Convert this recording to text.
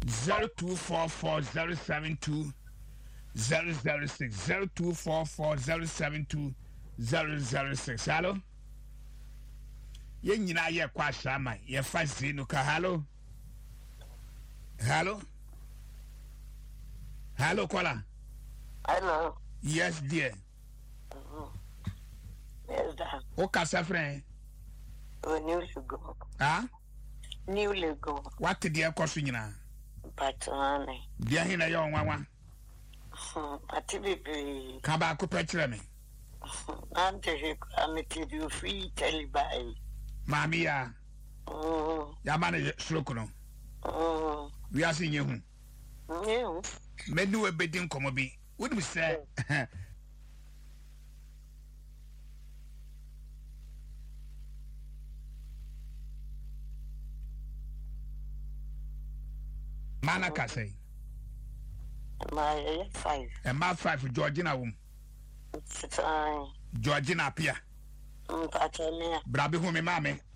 0244 072 006 0244 072 006. Hello. Ye nyina ye kwa shama ye fa zinu ka. Hello. Hello. Hello Kola. Hello. Yes dear. Yes da. O kasa friend. O new Lego. Ah? New Lego. What dear kosu nyina? Patane. Dia hina ye onwanwa. Ati bibi. Ka ba ko pekire me. Ante he ameti du free telibai. Mami ya. Ya mane stroke no. We are seeing you. No. Menu a bedding come be. Would we say? Manaka say. My 5. And my 5 Georgina womb. It's time. Georgina Pia. Patane. Brabi home, mammy.